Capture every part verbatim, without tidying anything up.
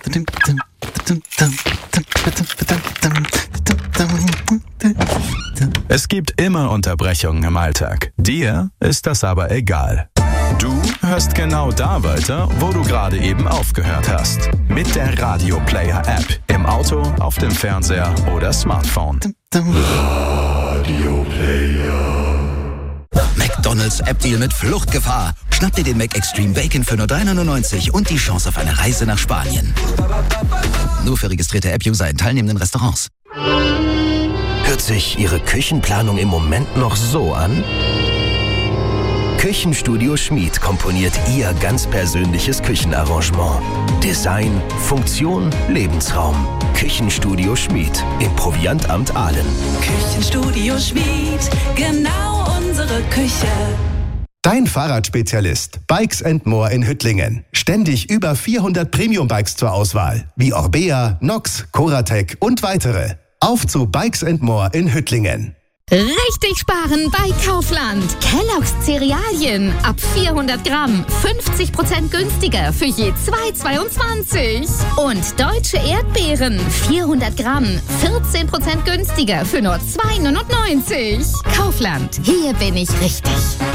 Es gibt immer Unterbrechungen im Alltag. Dir ist das aber egal. Du hörst genau da weiter, wo du gerade eben aufgehört hast. Mit der Radio Player App. Im Auto, auf dem Fernseher oder Smartphone. Radio Player. McDonald's App-Deal mit Fluchtgefahr. Schnapp dir den Mac Extreme Bacon für nur drei neunundneunzig und die Chance auf eine Reise nach Spanien. Nur für registrierte App-User in teilnehmenden Restaurants. Hört sich Ihre Küchenplanung im Moment noch so an? Küchenstudio Schmied komponiert Ihr ganz persönliches Küchenarrangement. Design, Funktion, Lebensraum. Küchenstudio Schmied im Proviantamt Aalen. Küchenstudio Schmied, genau unsere Küche. Dein Fahrradspezialist Bikes and More in Hüttlingen. Ständig über vierhundert Premium-Bikes zur Auswahl, wie Orbea, Nox, Coratec und weitere. Auf zu Bikes and More in Hüttlingen. Richtig sparen bei Kaufland. Kellogg's Cerealien ab vierhundert Gramm, fünfzig Prozent günstiger für je zwei Euro zweiundzwanzig. Und deutsche Erdbeeren, vierhundert Gramm, vierzehn Prozent günstiger für nur zwei Euro neunundneunzig. Kaufland, hier bin ich richtig.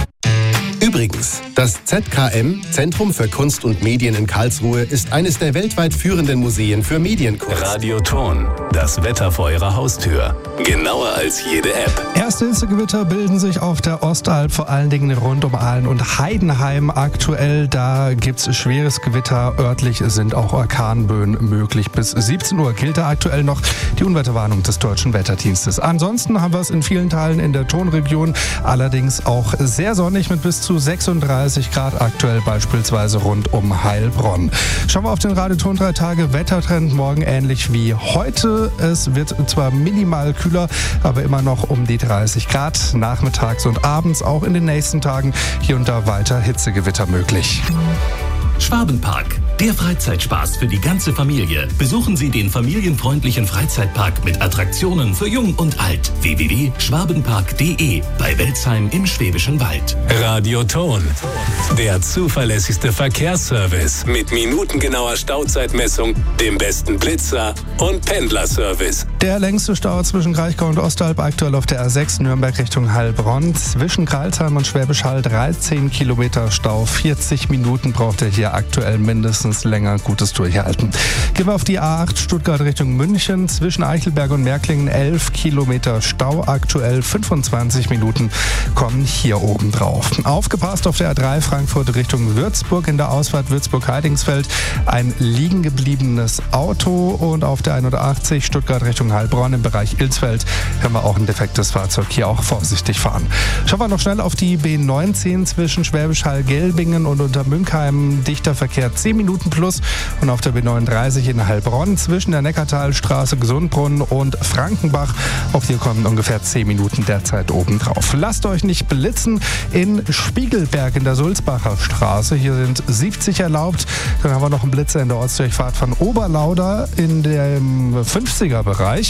Übrigens, das Z K M, Zentrum für Kunst und Medien in Karlsruhe, ist eines der weltweit führenden Museen für Medienkunst. Radioton, das Wetter vor Ihrer Haustür. Genauer als jede App. Erste Hitzegewitter bilden sich auf der Ostalb, vor allen Dingen rund um Aalen und Heidenheim. Aktuell, da gibt's schweres Gewitter. Örtlich sind auch Orkanböen möglich. Bis siebzehn Uhr gilt da aktuell noch die Unwetterwarnung des Deutschen Wetterdienstes. Ansonsten haben wir es in vielen Teilen in der Tonregion, allerdings auch sehr sonnig mit bis zu sechsunddreißig Grad aktuell, beispielsweise rund um Heilbronn. Schauen wir auf den Radioton drei Tage Wettertrend. Morgen ähnlich wie heute. Es wird zwar minimal kühler, aber immer noch um die dreißig Grad. Nachmittags und abends auch in den nächsten Tagen hier und da weiter Hitzegewitter möglich. Schwabenpark, der Freizeitspaß für die ganze Familie. Besuchen Sie den familienfreundlichen Freizeitpark mit Attraktionen für Jung und Alt. w w w punkt schwabenpark punkt de bei Welzheim im Schwäbischen Wald. Radioton, der zuverlässigste Verkehrsservice mit minutengenauer Stauzeitmessung, dem besten Blitzer und Pendlerservice. Der längste Stau zwischen Kraichgau und Ostalb aktuell auf der A sechs Nürnberg Richtung Heilbronn. Zwischen Karlsheim und Schwäbisch Hall dreizehn Kilometer Stau. vierzig Minuten braucht er hier aktuell mindestens länger. Gutes Durchhalten. Gehen wir auf die A acht Stuttgart Richtung München. Zwischen Eichelberg und Märklingen elf Kilometer Stau. Aktuell fünfundzwanzig Minuten kommen hier oben drauf. Aufgepasst auf der A drei Frankfurt Richtung Würzburg. In der Ausfahrt Würzburg-Heidingsfeld ein liegen gebliebenes Auto. Und auf der einundachtzig Stuttgart Richtung Heilbronn im Bereich Ilsfeld haben wir auch ein defektes Fahrzeug. Hier auch vorsichtig fahren. Schauen wir noch schnell auf die B neunzehn zwischen Schwäbisch Hall-Gelbingen und Untermünkheim. Dichter Verkehr zehn Minuten plus. Und auf der B neununddreißig in Heilbronn zwischen der Neckartalstraße, Gesundbrunnen und Frankenbach. Auch hier kommen ungefähr zehn Minuten derzeit obendrauf. Lasst euch nicht blitzen in Spiegelberg in der Sulzbacher Straße. Hier sind siebzig erlaubt. Dann haben wir noch einen Blitzer in der Ortsdurchfahrt von Oberlauder in dem fünfziger Bereich.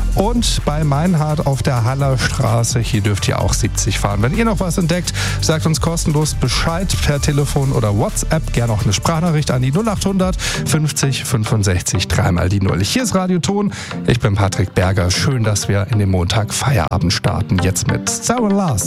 Und bei Meinhard auf der Haller Straße, hier dürft ihr auch siebzig fahren. Wenn ihr noch was entdeckt, sagt uns kostenlos Bescheid per Telefon oder WhatsApp. Gerne auch eine Sprachnachricht an die null achthundert fünfzig fünfundsechzig dreimal die null. Hier ist Radioton. Ich bin Patrick Berger. Schön, dass wir in den Montag Feierabend starten. Jetzt mit Sarah Last.